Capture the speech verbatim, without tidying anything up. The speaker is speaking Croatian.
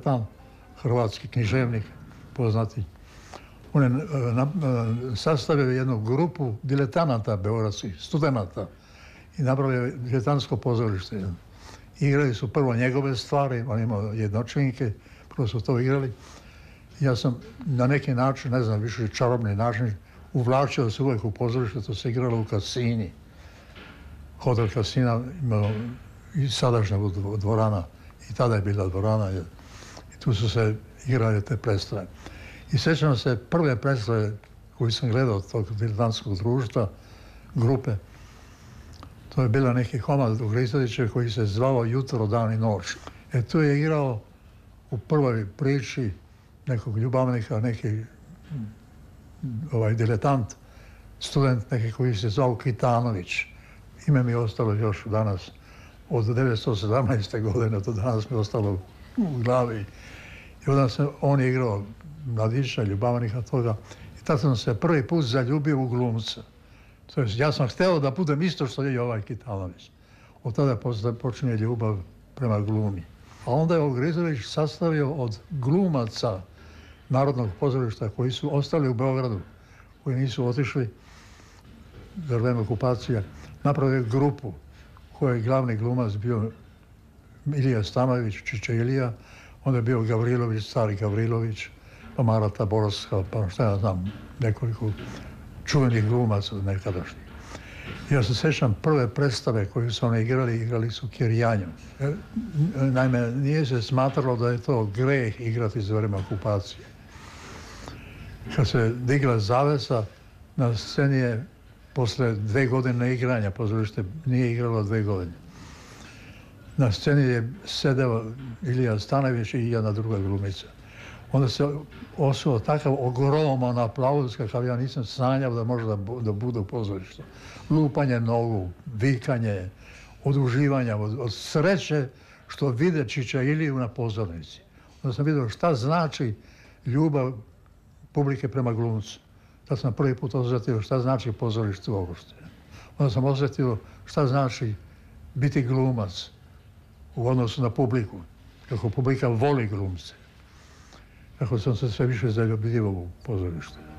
Letan, hrvatski književnik, poznati. On je sastavio jednu grupu diletanata beogradskih, studenata i napravio diletantsko pozorište. Igrali su prvo njegove stvari, on imao jednočinke, prvo su to igrali. Ja sam na neki način, ne znam, više čarobni način, uvlačio se uvijek u pozorište, to se igralo u Kasini. Hotel Kasina imao i sadašnja dvorana, i tada je bila dvorana, i tu su se igrali te predstave. I sjećam se prve predstave koju sam gledao od tog diletantskog društva, grupe, to je bila neki komad u Grizoviću koji se zvao Jutro, dan i noć. E tu je igrao u prvoj priči nekog ljubavnika, neki ovaj diletant, student neki koji se zvao Kitanović. Ime mi je ostalo još danas, od devetsto sedamnaeste. godine do danas mi je ostalo u glavi. I onda se on je igrao mladića, ljubavnika toga. I tad sam se prvi put zaljubio u glumca. To jest, ja sam hteo da budem isto što je i ovaj Kitanović. Od tada počinje ljubav prema glumi. A onda je Grizović sastavio od glumaca Narodnog pozorišta koji su ostali u Beogradu, koji nisu otišli za vreme okupacije, napravio grupu koji je glavni glumac bio Ilija Stanojević, Čiča Ilija, onda je bio Gavrilović, stari Gavrilović, pa Marata Borska, pa šta ja znam, nekoliko čuvenih glumaca nekadašnjih. Ja se sjećam prve predstave koje su oni igrali, igrali su Kirjanju. Naime, nije se smatralo da je to greh igrati za vreme okupacije. Kad se digla zavesa, na sceni je posle dve godine igranja, pozorište nije igralo dve godine. Na sceni je sedeo Ilija Stanojević i jedna druga glumica. Onda se osuo takav ogroman aplauz kakav ja nisam sanjao da može da bude u pozorištu. Lupanje nogu, vikanje, od uživanja, od sreće što vide Čiča Iliju na pozornici. Onda sam vidio šta znači ljubav publike prema glumcu. Tad sam prvi put osjetio šta znači pozorište uopšte. Onda sam osjetio šta znači biti glumac u odnosu na publiku. Kako publika voli glumce. Kako sam se sve više zaljubljivao u pozorište.